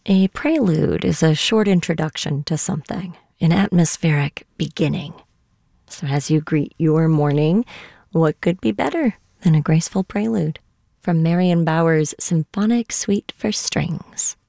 A prelude is a short introduction to something, an atmospheric beginning. So as you greet your morning, what could be better than a graceful prelude? From Marion Bauer's Symphonic Suite for Strings.